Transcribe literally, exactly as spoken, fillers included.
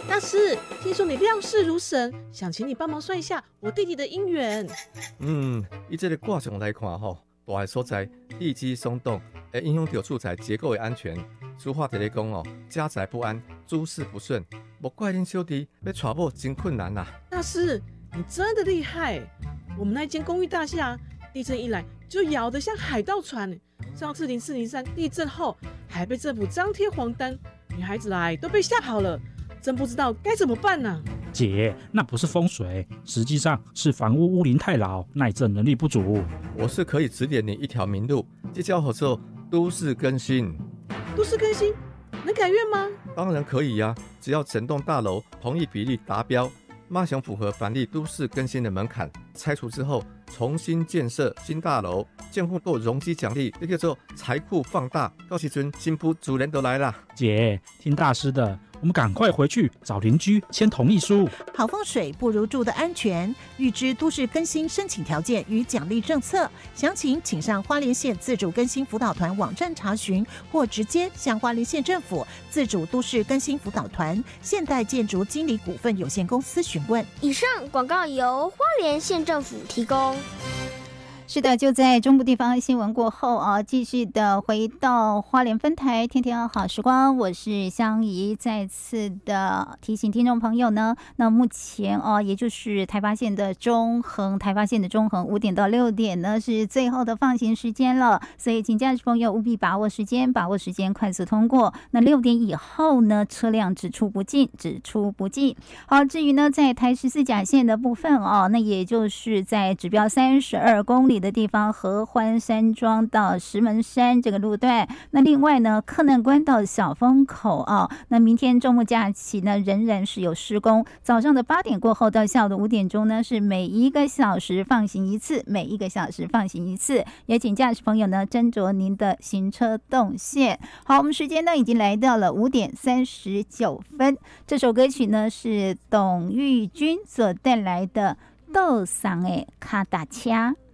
大师，听说你料事如神，想请你帮忙算一下我弟弟的姻缘。 嗯，以这个卦象来看吼，大个所在地基松动，会影响到住宅结构的安全。俗话在咧讲哦，家宅不安，诸事不顺，莫怪恁小弟要娶某真困难呐、啊。 大师，你真的厉害！我们那间公寓大厦，地震一来就摇得像海盗船。上次零四零三地震后，还被政府张贴黄单，女孩子来都被吓跑了，真不知道该怎么办呢、啊。 姐，那不是风水，实际上是房屋屋龄太老，耐震能力不足。 我是可以指点你一条明路，这叫合作都市更新。 都市更新能改院吗？ 当然可以呀、啊，只要整栋大楼同意比例达标，马上符合凡立都市更新的门槛，拆除之后重新建设新大楼，建户够容积奖励，这叫做财库放大。到时阵新妇主人都来了。 姐，听大师的，我们赶快回去找邻居签同意书。 好风水不如住的安全，预知都市更新申请条件与奖励政策，详情请上花莲县自主更新辅导团网站查询，或直接向花莲县政府自主都市更新辅导团现代建筑经理股份有限公司询问。 以上广告由花莲县政府提供。 是的，就在中部地方新闻过后啊，继续的回到花莲分台天天好时光，我是香怡。再次的提醒听众朋友呢，那目前哦，也就是台八线的中横，台八线的中横五点到六点呢是最后的放行时间了，所以请驾驶朋友务必把握时间，把握时间快速通过。那六点以后呢，车辆只出不进，只出不进。好，至于呢，在台十四甲线的部分哦，那也就是在指标三十二公里的地方，合欢山庄到石门山这个路段。那另外呢，柯南关到小风口啊，那明天周末假期呢，仍然是有施工。早上的八点过后到下午的五点钟呢，是每一个小时放行一次，每一个小时放行一次。也请驾驶朋友呢斟酌您的行车动线。好，我们时间呢已经来到了五点三十九分。这首歌曲呢是董玉君所带来的《斗桑的卡达车》。